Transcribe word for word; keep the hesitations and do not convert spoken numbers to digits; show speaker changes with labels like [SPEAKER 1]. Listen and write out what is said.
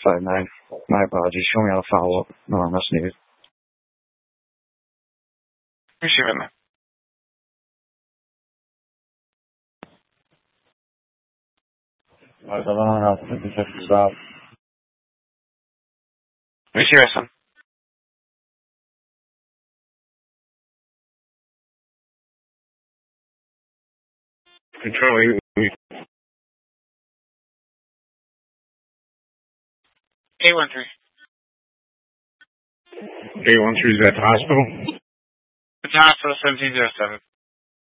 [SPEAKER 1] five nine. My apologies. Show me how to follow up. No, unless needed.
[SPEAKER 2] Receiving that.
[SPEAKER 1] five seven nine, Alpha fifty-six, stop.
[SPEAKER 2] Receiving some.
[SPEAKER 1] Controlling.
[SPEAKER 2] eight one three.
[SPEAKER 1] eight one three is at the hospital?
[SPEAKER 2] It's hospital seventeen oh seven.